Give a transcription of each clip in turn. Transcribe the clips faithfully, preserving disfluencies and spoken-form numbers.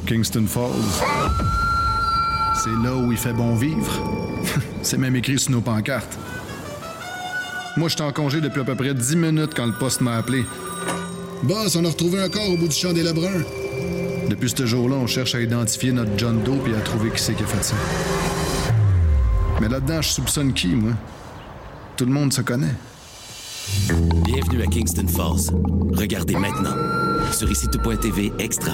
Kingston Falls. C'est là où il fait bon vivre. C'est même écrit sur nos pancartes. Moi, j'étais en congé depuis à peu près dix minutes quand le poste m'a appelé. Boss, on a retrouvé un corps au bout du champ des Lebrun. Depuis ce jour-là, on cherche à identifier notre John Doe et à trouver qui c'est qui a fait ça. Mais là-dedans, je soupçonne qui, moi? Tout le monde se connaît. Bienvenue à Kingston Falls. Regardez maintenant sur ici tout point t v Extra.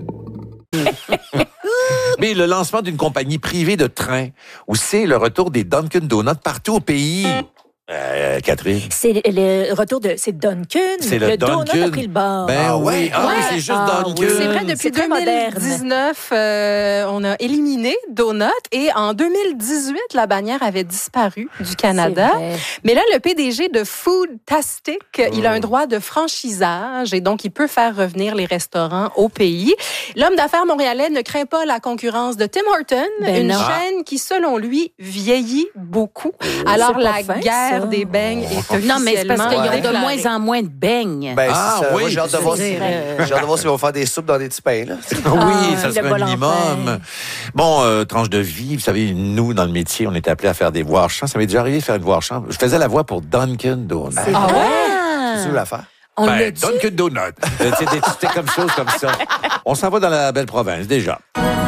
Mais le lancement d'une compagnie privée de train, où c'est le retour des Dunkin' Donuts partout au pays. Euh, Catherine? C'est le retour de... C'est Dunkin'. C'est le, le Dunkin'. donut a pris le bord. Ben ah, oui, ah, ouais. c'est juste ah, Dunkin'. Oui. C'est vrai, depuis c'est deux mille dix-neuf, euh, on a éliminé Donut et en deux mille dix-huit, la bannière avait disparu du Canada. Mais là, le P D G de Foodtastic, oh. il a un droit de franchisage et donc il peut faire revenir les restaurants au pays. L'homme d'affaires montréalais ne craint pas la concurrence de Tim Hortons, ben une non. chaîne qui, selon lui, vieillit beaucoup. Alors, la fin, guerre ça. des beignes est officiellement... Non, mais c'est parce qu'ils ont de moins en moins de beignes. Ben, ah, c'est ça. oui, Moi, j'ai hâte de voir si, j'ai hâte de voir s'ils vont faire des soupes dans des petits pains, là. Oui, ah, ça serait un minimum. Bon, euh, tranche de vie, vous savez, nous, dans le métier, on était appelés à faire des voix chants. Ça m'est déjà arrivé de faire une voix chant. Je faisais la voix pour Dunkin' Donuts. C'est ah ouais? C'est sûr l'affaire. On ben, Dunkin' Donuts. C'était des, des comme choses comme ça. On s'en va dans la belle province, déjà.